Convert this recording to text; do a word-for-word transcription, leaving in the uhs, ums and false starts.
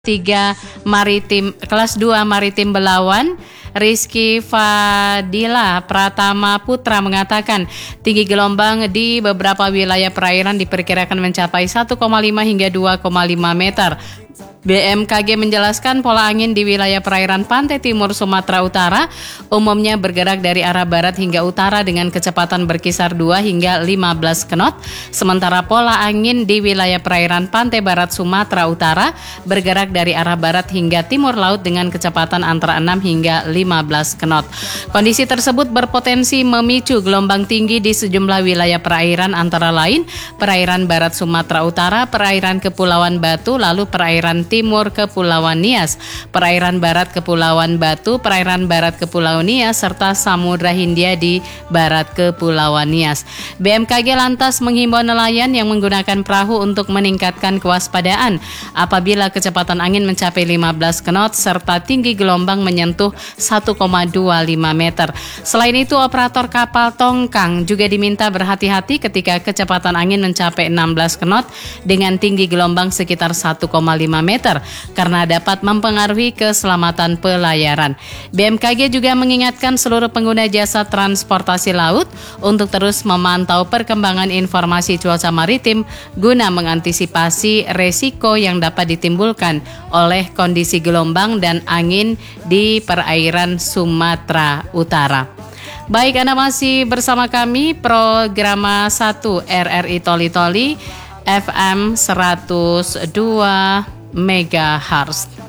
tiga Maritim kelas dua Maritim Belawan, Rizky Fadila Pratama Putra mengatakan tinggi gelombang di beberapa wilayah perairan diperkirakan mencapai satu koma lima hingga dua koma lima meter. B M K G menjelaskan pola angin di wilayah perairan pantai timur Sumatera Utara umumnya bergerak dari arah barat hingga utara dengan kecepatan berkisar dua hingga lima belas knot, sementara pola angin di wilayah perairan pantai barat Sumatera Utara bergerak dari arah barat hingga timur laut dengan kecepatan antara enam hingga lima belas knot. Kondisi tersebut berpotensi memicu gelombang tinggi di sejumlah wilayah perairan antara lain perairan barat Sumatera Utara, perairan Kepulauan Batu, lalu perairan timur Kepulauan Nias, perairan barat Kepulauan Batu, perairan barat Kepulauan Nias, serta Samudra Hindia di barat Kepulauan Nias. B M K G lantas menghimbau nelayan yang menggunakan perahu untuk meningkatkan kewaspadaan apabila kecepatan angin mencapai lima belas knot serta tinggi gelombang menyentuh satu koma dua lima meter. Selain itu, operator kapal tongkang juga diminta berhati-hati ketika kecepatan angin mencapai enam belas knot dengan tinggi gelombang sekitar satu koma lima meter karena dapat mempengaruhi keselamatan pelayaran. B M K G juga mengingatkan seluruh pengguna jasa transportasi laut untuk terus memantau perkembangan informasi cuaca maritim guna mengantisipasi resiko yang dapat ditimbulkan oleh kondisi gelombang dan angin di perairan Sumatera Utara. Baik, Anda masih bersama kami Programa satu R R I Toli Toli F M seratus dua megahertz.